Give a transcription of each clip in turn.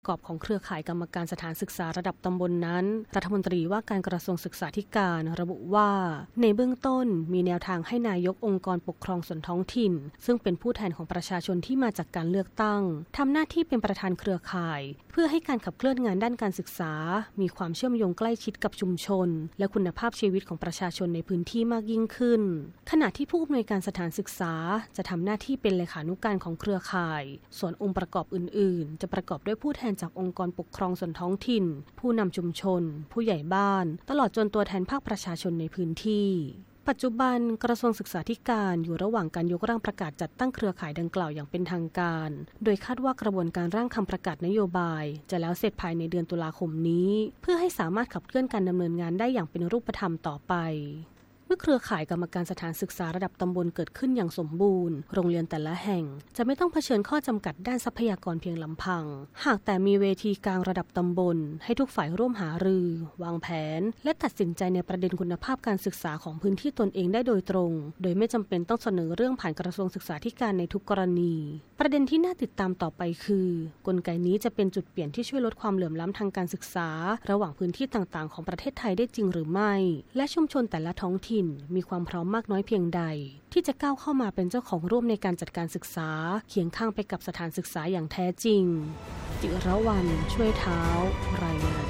กรอบของเครือข่ายกรรมการสถานศึกษาระดับตำบลนั้นรัฐมนตรีว่าการกระทรวงศึกษาธิการระบุว่าในเบื้องต้นมีแนวทางให้นายกองค์กรปกครองส่วนท้องถิ่นซึ่งเป็นผู้แทนของประชาชนที่มาจากการเลือกตั้งทำหน้าที่เป็นประธานเครือข่ายเพื่อให้การขับเคลื่อนงานด้านการศึกษามีความเชื่อมโยงใกล้ชิดกับชุมชนและคุณภาพชีวิตของประชาชนในพื้นที่มากยิ่งขึ้นขณะที่ผู้อำนวยการสถานศึกษาจะทำหน้าที่เป็นเลขานุการของเครือข่ายส่วนองค์ประกอบอื่นๆจะประกอบด้วยผู้แทนจากองค์กรปกครองส่วนท้องถิ่นผู้นำชุมชนผู้ใหญ่บ้านตลอดจนตัวแทนภาคประชาชนในพื้นที่ปัจจุบันกระทรวงศึกษาธิการอยู่ระหว่างการยกร่างประกาศจัดตั้งเครือข่ายดังกล่าวอย่างเป็นทางการโดยคาดว่ากระบวนการร่างคำประกาศนโยบายจะแล้วเสร็จภายในเดือนตุลาคมนี้เพื่อให้สามารถขับเคลื่อนการดำเนินงานได้อย่างเป็นรูปธรรมต่อไปเมื่อเครือข่ายกรรมการสถานศึกษาระดับตำบลเกิดขึ้นอย่างสมบูรณ์โรงเรียนแต่ละแห่งจะไม่ต้องเผชิญข้อจำกัดด้านทรัพยากรเพียงลำพังหากแต่มีเวทีกลางระดับตำบลให้ทุกฝ่ายร่วมหารือวางแผนและตัดสินใจในประเด็นคุณภาพการศึกษาของพื้นที่ตนเองได้โดยตรงโดยไม่จำเป็นต้องเสนอเรื่องผ่านกระทรวงศึกษาธิการในทุกกรณีประเด็นที่น่าติดตามต่อไปคือกลไกนี้จะเป็นจุดเปลี่ยนที่ช่วยลดความเหลื่อมล้ำทางการศึกษาระหว่างพื้นที่ต่างๆของประเทศไทยได้จริงหรือไม่และชุมชนแต่ละท้องถิ่นมีความพร้อมมากน้อยเพียงใดที่จะก้าวเข้ามาเป็นเจ้าของร่วมในการจัดการศึกษาเคียงข้างไปกับสถานศึกษาอย่างแท้จริงจิรวรรณช่วยเท้ารายงาน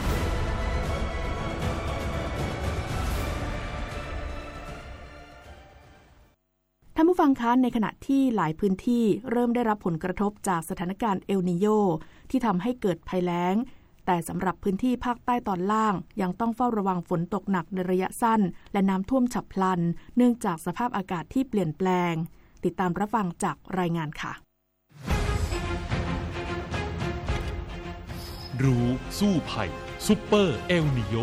ท่านผู้ฟังคะในขณะที่หลายพื้นที่เริ่มได้รับผลกระทบจากสถานการณ์เอลนีโญที่ทำให้เกิดภัยแล้งแต่สำหรับพื้นที่ภาคใต้ตอนล่างยังต้องเฝ้าระวังฝนตกหนักในระยะสั้นและน้ำท่วมฉับพลันเนื่องจากสภาพอากาศที่เปลี่ยนแปลงติดตามรับฟังจากรายงานค่ะรู้สู้ภัยซุปเปอร์เอลนีโญ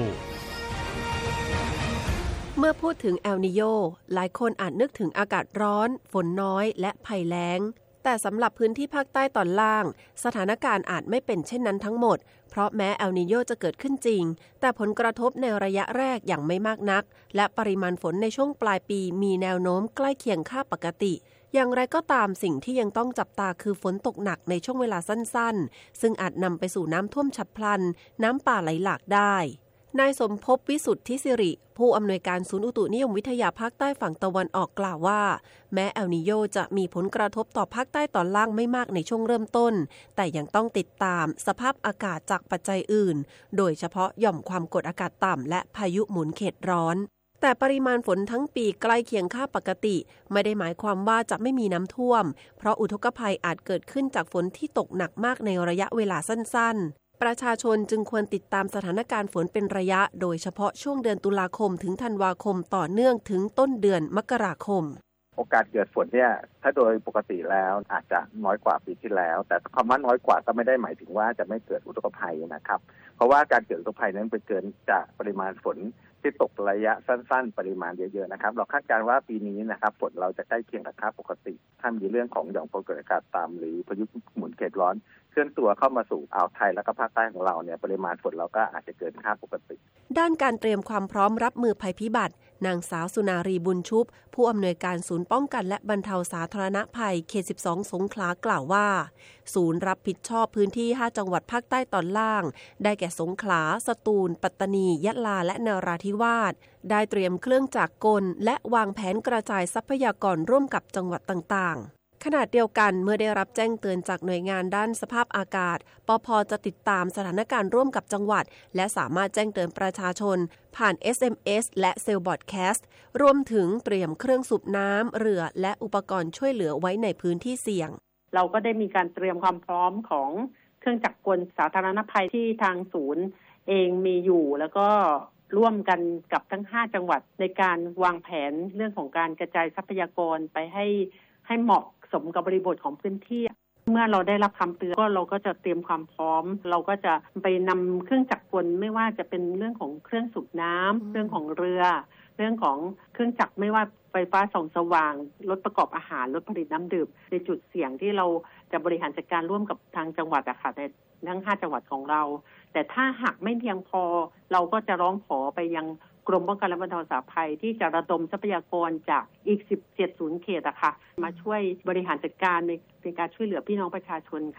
เมื่อพูดถึงเอลนีโญหลายคนอาจนึกถึงอากาศร้อนฝนน้อยและภัยแล้งแต่สำหรับพื้นที่ภาคใต้ตอนล่างสถานการณ์อาจไม่เป็นเช่นนั้นทั้งหมดเพราะแม้เอลนีโญจะเกิดขึ้นจริงแต่ผลกระทบในระยะแรกอย่างไม่มากนักและปริมาณฝนในช่วงปลายปีมีแนวโน้มใกล้เคียงค่าปกติอย่างไรก็ตามสิ่งที่ยังต้องจับตาคือฝนตกหนักในช่วงเวลาสั้นๆซึ่งอาจนำไปสู่น้ำท่วมฉับพลันน้ำป่าไหลหลากได้นายสมภพวิสุทธิสิริผู้อำนวยการศูนย์อุตุนิยมวิทยาภาคใต้ฝั่งตะวันออกกล่าวว่าแม้เอลนีโญจะมีผลกระทบต่อภาคใต้ตอนล่างไม่มากในช่วงเริ่มต้นแต่ยังต้องติดตามสภาพอากาศจากปัจจัยอื่นโดยเฉพาะหย่อมความกดอากาศต่ำและพายุหมุนเขตร้อนแต่ปริมาณฝนทั้งปีใกล้เคียงค่าปกติไม่ได้หมายความว่าจะไม่มีน้ำท่วมเพราะอุทกภัยอาจเกิดขึ้นจากฝนที่ตกหนักมากในระยะเวลาสั้นๆประชาชนจึงควรติดตามสถานการณ์ฝนเป็นระยะโดยเฉพาะช่วงเดือนตุลาคมถึงธันวาคมต่อเนื่องถึงต้นเดือนมกราคมโอกาสเกิดฝนเนี่ยถ้าโดยปกติแล้วอาจจะน้อยกว่าปีที่แล้วแต่คำว่าน้อยกว่าก็ไม่ได้หมายถึงว่าจะไม่เกิดอุทกภัยนะครับเพราะว่าการเกิดอุทกภัยนั้นเป็นเกินจากปริมาณฝนที่ตกระยะสั้นๆปริมาณเยอะๆนะครับเราคาดการณ์ว่าปีนี้นะครับฝนเราจะใกล้เคียงกับค่าปกติถ้ามีเรื่องของหย่อมความกดอากาศต่ำหรือพายุหมุนเขตร้อนเคลื่อนตัวเข้ามาสู่อ่าวไทยและก็ภาคใต้ของเราเนี่ยปริมาณฝนเราก็อาจจะเกินค่าปกติด้านการเตรียมความพร้อมรับมือภัยพิบัตินางสาวสุนารีบุญชุบผู้อำนวยการศูนย์ป้องกันและบรรเทาสาธารณภัยเขต 12 สงขลากล่าวว่าศูนย์รับผิดชอบพื้นที่5จังหวัดภาคใต้ตอนล่างได้แก่สงขลาสตูลปัตตานียะลาและนราธิวาสได้เตรียมเครื่องจักรกลและวางแผนกระจายทรัพยากรร่วมกับจังหวัดต่างๆขณะเดียวกันเมื่อได้รับแจ้งเตือนจากหน่วยงานด้านสภาพอากาศปภ.จะติดตามสถานการณ์ร่วมกับจังหวัดและสามารถแจ้งเตือนประชาชนผ่าน SMS และเซลล์บอดแคสต์รวมถึงเตรียมเครื่องสูบน้ำเรือและอุปกรณ์ช่วยเหลือไว้ในพื้นที่เสี่ยงเราก็ได้มีการเตรียมความพร้อมของเครื่องจักรกลสาธารณภัยที่ทางศูนย์เองมีอยู่แล้วก็ร่วมกันกับทั้ง5จังหวัดในการวางแผนเรื่องของการกระจายทรัพยากรไปให้เหมาะสมกับบริบทของพื้นที่เมื่อเราได้รับคำเตือนก็เราก็จะเตรียมความพร้อมเราก็จะไปนำเครื่องจักรกลไม่ว่าจะเป็นเรื่องของเครื่องสูบน้ำเรื่องของเรือเรื่องของเครื่องจักรไม่ว่าไฟฟ้าส่องสว่างรถประกอบอาหารรถผลิตน้ำดื่มในจุดเสี่ยงที่เราจะบริหารจัดการร่วมกับทางจังหวัดอะค่ะในทั้ง5จังหวัดของเราแต่ถ้าหากไม่เพียงพอเราก็จะร้องขอไปยังกรมป้องกันและบรรเทาสาธารณภัยที่จะระดมทรัพยากรจากอีก17ศูนย์เขตอะค่ะมาช่วยบริหารจัดการในการช่วยเหลือพี่น้องประชาชนค่ะ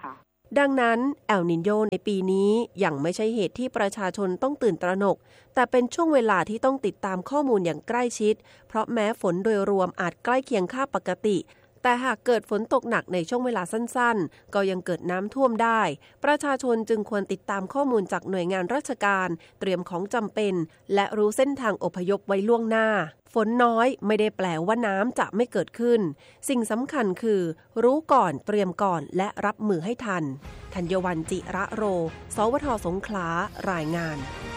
ดังนั้นแอลนิโญในปีนี้ยังไม่ใช่เหตุที่ประชาชนต้องตื่นตระหนกแต่เป็นช่วงเวลาที่ต้องติดตามข้อมูลอย่างใกล้ชิดเพราะแม้ฝนโดยรวมอาจใกล้เคียงค่าปกติแต่หากเกิดฝนตกหนักในช่วงเวลาสั้นๆก็ยังเกิดน้ำท่วมได้ประชาชนจึงควรติดตามข้อมูลจากหน่วยงานราชการเตรียมของจำเป็นและรู้เส้นทางอพยพไว้ล่วงหน้าฝนน้อยไม่ได้แปลว่าน้ำจะไม่เกิดขึ้นสิ่งสำคัญคือรู้ก่อนเตรียมก่อนและรับมือให้ทันธัญวรรณ จิระโร สวท.สงขลารายงาน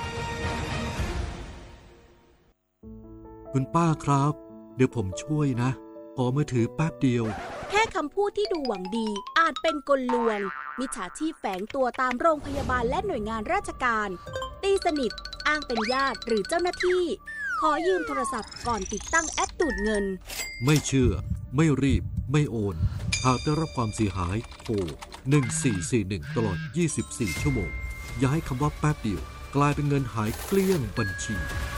คุณป้าครับเดี๋ยวผมช่วยนะขอมือถือแป๊บเดียวแค่คำพูดที่ดูหวังดีอาจเป็นกลลวงมิจฉาชีพแฝงตัวตามโรงพยาบาลและหน่วยงานราชการตีสนิทอ้างเป็นญาติหรือเจ้าหน้าที่ขอยืมโทรศัพท์ก่อนติดตั้งแอปดูดเงินไม่เชื่อไม่รีบไม่โอนหากได้รับความเสียหายโทร1441ตลอด24ชั่วโมงอย่าให้คำว่าแป๊บเดียวกลายเป็นเงินหายเกลี้ยงบัญชี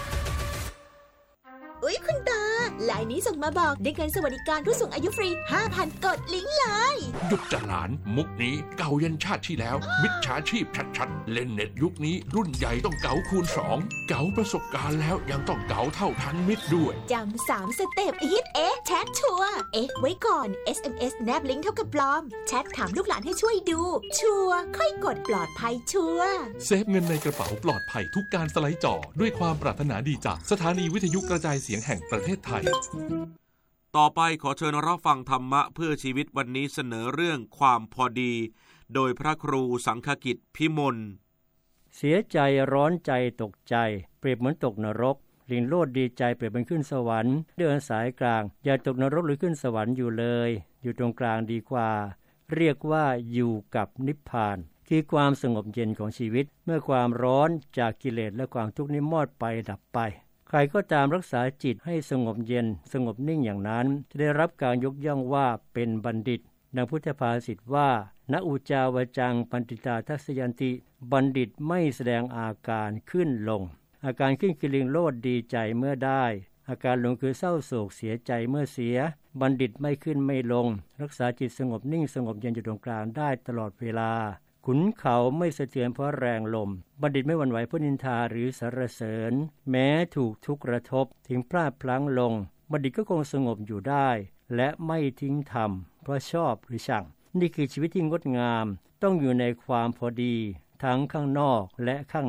อุ๊ยคุณตาไลน์นี้ส่งมาบอกได้เงินสวัสดิการผู้สูงอายุฟรี 5,000 กดลิงก์เลยหยุดจะหลานมุกนี้เก่ายันชาติที่แล้วมิจฉาชีพชัดๆเล่นเน็ตยุคนี้รุ่นใหญ่ต้องเก๋าคูณ2เก๋าประสบการณ์แล้วยังต้องเก๋าเท่าทันมิตรด้วยจำ3 สเต็ปฮิตแชทชัวร์ไว้ก่อน SMS แนบลิงก์เท่ากับปลอมแชทถามลูกหลานให้ช่วยดูชัวร์ค่อยกดปลอดภัยชัวร์เซฟเงินในกระเป๋าปลอดภัยทุกการสไลด์จอด้วยความปรารถนาดีจากสถานีวิทยุกระจายเสียงแห่งประเทศไทยต่อไปขอเชิญรับฟังธรรมะเพื่อชีวิตวันนี้เสนอเรื่องความพอดีโดยพระครูสังฆกิจพิมลเสียใจร้อนใจตกใจเปรียบเหมือนตกนรกลิงโลดดีใจเปรียบเหมือนขึ้นสวรรค์เดินสายกลางอย่าตกนรกหรือขึ้นสวรรค์อยู่เลยอยู่ตรงกลางดีกว่าเรียกว่าอยู่กับนิพพานคือความสงบเย็นของชีวิตเมื่อความร้อนจากกิเลสและความทุกข์นี้มอดไปดับไปใครก็ตามรักษาจิตให้สงบเย็นสงบนิ่งอย่างนั้นจะได้รับการยกย่องว่าเป็นบัณฑิตดังพุทธภาษิตว่าณอุจาวจังปันติตาทัสยันติบัณฑิตไม่แสดงอาการขึ้นลงอาการขึ้นคือลิงโลดดีใจเมื่อได้อาการลงคือเศร้าโศกเสียใจเมื่อเสียบัณฑิตไม่ขึ้นไม่ลงรักษาจิตสงบนิ่งสงบเย็นอยู่ตรงกลางได้ตลอดเวลาขุนเขาไม่สะเทือนเพราะแรงลมบัณฑิตไม่หวั่นไหวเพราะนินทาหรือสรรเสริญแม้ถูกทุกข์กระทบถึงพลาดพลั้งลงบัณฑิตก็คงสงบอยู่ได้และไม่ทิ้งธรรมเพราะชอบหรือชังนี่คือชีวิตที่งดงามต้องอยู่ในความพอดีทั้งข้างนอกและข้าง